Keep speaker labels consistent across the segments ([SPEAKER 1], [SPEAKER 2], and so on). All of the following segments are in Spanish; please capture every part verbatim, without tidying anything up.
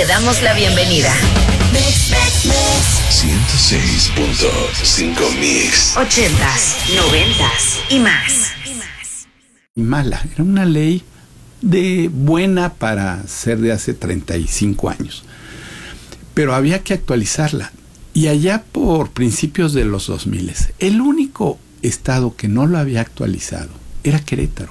[SPEAKER 1] Te damos la bienvenida.
[SPEAKER 2] ciento seis punto cinco Mix.
[SPEAKER 1] Ochentas, noventas y más.
[SPEAKER 3] Mala, era una ley de buena para ser de hace treinta y cinco años, pero había que actualizarla. Y allá por principios de los dos mil, el único estado que no lo había actualizado era Querétaro.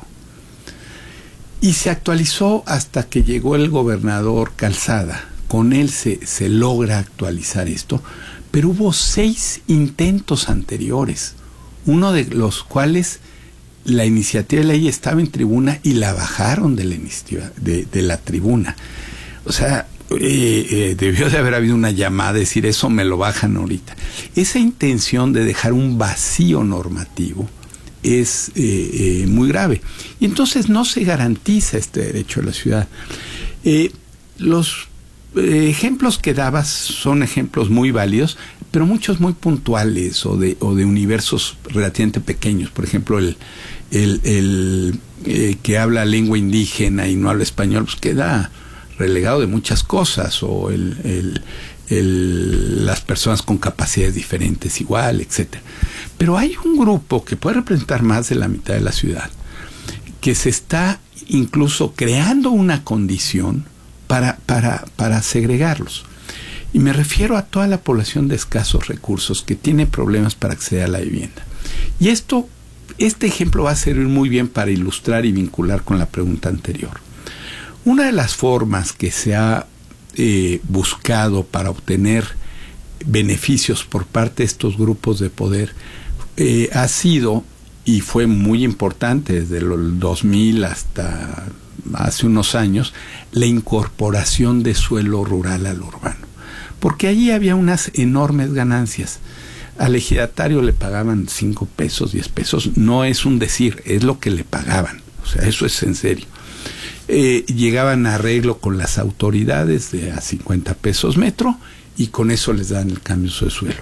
[SPEAKER 3] Y se actualizó hasta que llegó el gobernador Calzada. Con él se, se logra actualizar esto, pero hubo seis intentos anteriores, uno de los cuales la iniciativa de ley estaba en tribuna y la bajaron de la iniciativa, de, de la tribuna. O sea, eh, eh, debió de haber habido una llamada, decir eso me lo bajan ahorita. Esa intención de dejar un vacío normativo es eh, eh, muy grave. Y entonces no se garantiza este derecho a la ciudad. Eh, los eh, ejemplos que dabas son ejemplos muy válidos, pero muchos muy puntuales o de, o de universos relativamente pequeños. Por ejemplo, el, el, el eh, que habla lengua indígena y no habla español, pues queda relegado de muchas cosas, o el, el, el, las personas con capacidades diferentes igual, etcétera. Pero hay un grupo que puede representar más de la mitad de la ciudad, que se está incluso creando una condición para, para, para segregarlos. Y me refiero a toda la población de escasos recursos que tiene problemas para acceder a la vivienda. Y esto, este ejemplo va a servir muy bien para ilustrar y vincular con la pregunta anterior. Una de las formas que se ha eh, buscado para obtener beneficios por parte de estos grupos de poder eh, ha sido, y fue muy importante desde el dos mil hasta hace unos años, la incorporación de suelo rural al urbano. Porque allí había unas enormes ganancias. Al ejidatario le pagaban cinco pesos, diez pesos. No es un decir, es lo que le pagaban. O sea, eso es en serio. Eh, llegaban a arreglo con las autoridades de a cincuenta pesos metro y con eso les dan el cambio de suelo.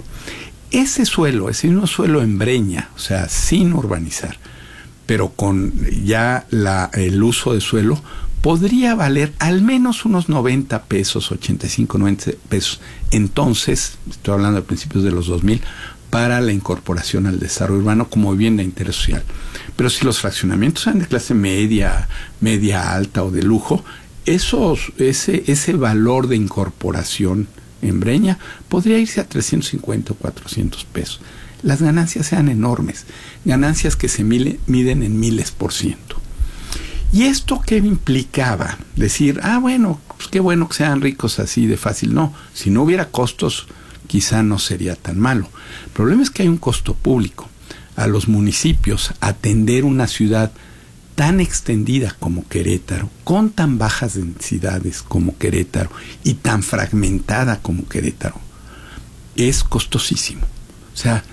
[SPEAKER 3] Ese suelo, ese mismo suelo en breña, o sea, sin urbanizar, pero con ya la, el uso de suelo, podría valer al menos unos noventa pesos, ochenta y cinco, noventa pesos. Entonces, estoy hablando de principios de los dos mil, para la incorporación al desarrollo urbano como vivienda de interés social. Pero si los fraccionamientos son de clase media, media alta o de lujo, esos, ese, ese valor de incorporación en breña podría irse a trescientos cincuenta o cuatrocientos pesos. Las ganancias sean enormes, ganancias que se mide, miden en miles por ciento. ¿Y esto qué implicaba? Decir, ah, bueno, pues qué bueno que sean ricos así de fácil. No, si no hubiera costos, quizá no sería tan malo. El problema es que hay un costo público. A los municipios atender una ciudad tan extendida como Querétaro, con tan bajas densidades como Querétaro y tan fragmentada como Querétaro, es costosísimo. O sea,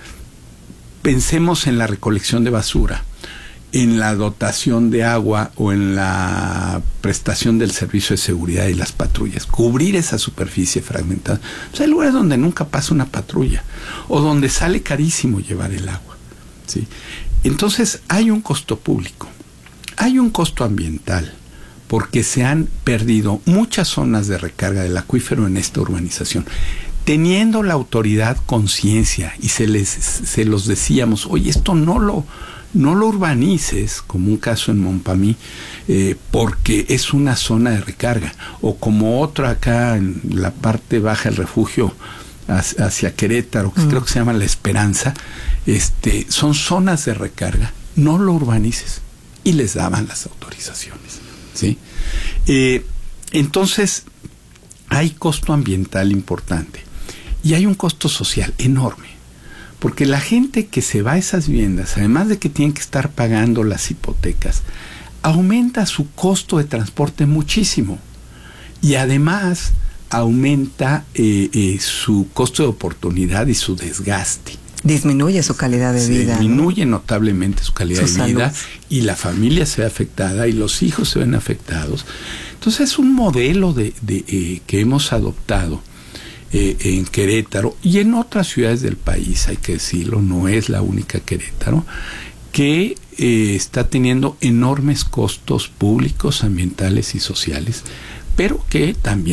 [SPEAKER 3] pensemos en la recolección de basura, en la dotación de agua o en la prestación del servicio de seguridad y las patrullas. Cubrir esa superficie fragmentada. O sea, hay lugares donde nunca pasa una patrulla o donde sale carísimo llevar el agua, ¿sí? Entonces hay un costo público, hay un costo ambiental, porque se han perdido muchas zonas de recarga del acuífero en esta urbanización. Teniendo la autoridad conciencia y se les se los decíamos, oye, esto no lo no lo urbanices, como un caso en Montpamí, eh, porque es una zona de recarga, o como otra acá en la parte baja del refugio hacia, hacia Querétaro, que mm. creo que se llama La Esperanza, este, son zonas de recarga, no lo urbanices, y les daban las autorizaciones, ¿sí? Eh, entonces, hay costo ambiental importante, y hay un costo social enorme. Porque la gente que se va a esas viviendas, además de que tienen que estar pagando las hipotecas, aumenta su costo de transporte muchísimo. Y además aumenta eh, eh, su costo de oportunidad y su desgaste.
[SPEAKER 4] Disminuye su calidad de
[SPEAKER 3] se
[SPEAKER 4] vida.
[SPEAKER 3] Disminuye ¿no? notablemente su calidad
[SPEAKER 4] su
[SPEAKER 3] de vida
[SPEAKER 4] salud.
[SPEAKER 3] Y la familia se ve afectada y los hijos se ven afectados. Entonces es un modelo de, de, eh, que hemos adoptado Eh, en Querétaro y en otras ciudades del país, hay que decirlo, no es la única Querétaro, que eh, está teniendo enormes costos públicos, ambientales y sociales, pero que también